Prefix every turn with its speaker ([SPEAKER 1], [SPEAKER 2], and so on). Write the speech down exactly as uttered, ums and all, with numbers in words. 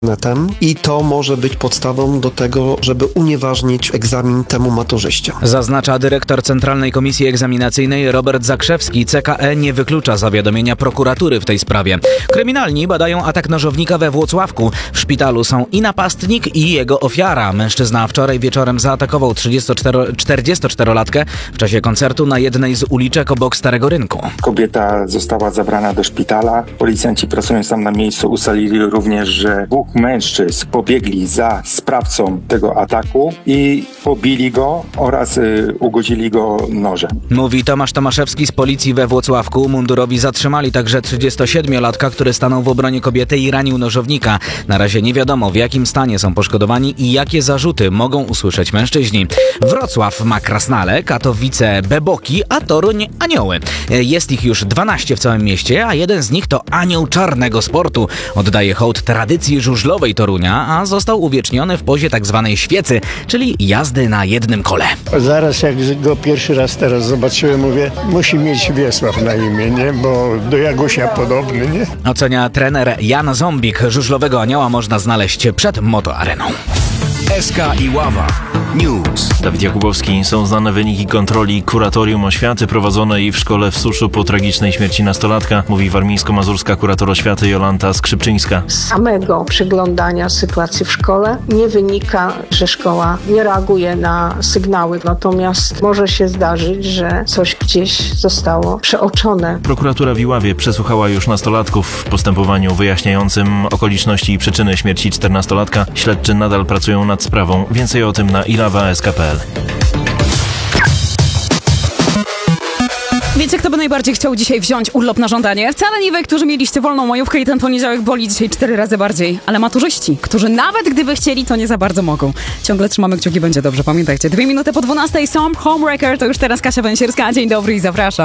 [SPEAKER 1] I to może być podstawą do tego, żeby unieważnić egzamin temu maturzyście.
[SPEAKER 2] Zaznacza dyrektor Centralnej Komisji Egzaminacyjnej Robert Zakrzewski. C K E nie wyklucza zawiadomienia prokuratury w tej sprawie. Kryminalni badają atak nożownika we Włocławku. W szpitalu są i napastnik, i jego ofiara. Mężczyzna wczoraj wieczorem zaatakował czterdziestoczterolatkę w czasie koncertu na jednej z uliczek obok Starego Rynku.
[SPEAKER 3] Kobieta została zabrana do szpitala. Policjanci pracując tam na miejscu ustalili również, że dwóch mężczyzn pobiegli za sprawcą tego ataku i pobili go oraz y, ugodzili go nożem.
[SPEAKER 2] Mówi Tomasz Tomaszewski z policji we Włocławku. Mundurowi zatrzymali także trzydziestosiedmiolatka, który stanął w obronie kobiety i ranił nożownika. Na razie nie wiadomo, w jakim stanie są poszkodowani i jakie zarzuty mogą usłyszeć mężczyźni. Wrocław ma krasnale, Katowice beboki, a Toruń anioły. Jest ich już dwanaście w całym mieście, a jeden z nich to anioł czarnego sportu. Oddaje hołd tradycji żużlowej Torunia, a został uwieczniony w pozie tak zwanej świecy, czyli jazdy na jednym kole.
[SPEAKER 4] Zaraz jak go pierwszy raz teraz zobaczyłem, mówię, musi mieć Wiesław na imię, nie? Bo do Jagusia podobny, nie?
[SPEAKER 2] Ocenia trener Jan Zombik. Żużlowego anioła można znaleźć przed Motoareną.
[SPEAKER 5] S K i Ława News.
[SPEAKER 6] Dawid Jakubowski. Są znane wyniki kontroli Kuratorium Oświaty prowadzonej w szkole w Suszu po tragicznej śmierci nastolatka, mówi warmińsko-mazurska kurator oświaty Jolanta Skrzypczyńska.
[SPEAKER 7] Z samego przyglądania sytuacji w szkole nie wynika, że szkoła nie reaguje na sygnały, natomiast może się zdarzyć, że coś gdzieś zostało przeoczone.
[SPEAKER 6] Prokuratura w Iławie przesłuchała już nastolatków w postępowaniu wyjaśniającym okoliczności i przyczyny śmierci czternastolatka. Śledczy nadal pracują nad sprawą. Więcej o tym na ilawa kropka es ka kropka pe el.
[SPEAKER 8] Wiecie, kto by najbardziej chciał dzisiaj wziąć urlop na żądanie? Wcale nie wy, którzy mieliście wolną majówkę i ten poniedziałek boli dzisiaj cztery razy bardziej, ale maturzyści, którzy nawet gdyby chcieli, to nie za bardzo mogą. Ciągle trzymamy kciuki, będzie dobrze, pamiętajcie. Dwie minuty po dwunastej, Storm Homewrecker, to już teraz Kasia Węsierska. Dzień dobry i zapraszam.